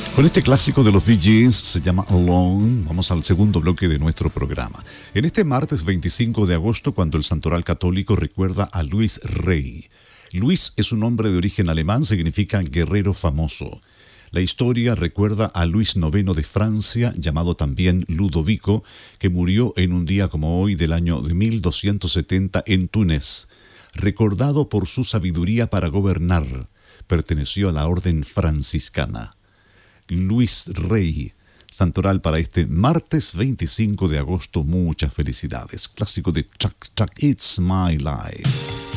Con este clásico de los Bee Gees, se llama Alone, vamos al segundo bloque de nuestro programa. En este martes 25 de agosto, cuando el Santoral Católico recuerda a Luis Rey. Luis es un nombre de origen alemán, significa guerrero famoso. La historia recuerda a Luis IX de Francia, llamado también Ludovico, que murió en un día como hoy del año de 1270 en Túnez. Recordado por su sabiduría para gobernar, perteneció a la orden franciscana. Luis Rey, santoral para este martes 25 de agosto. Muchas felicidades. Clásico de Chuck Chuck, It's My Life.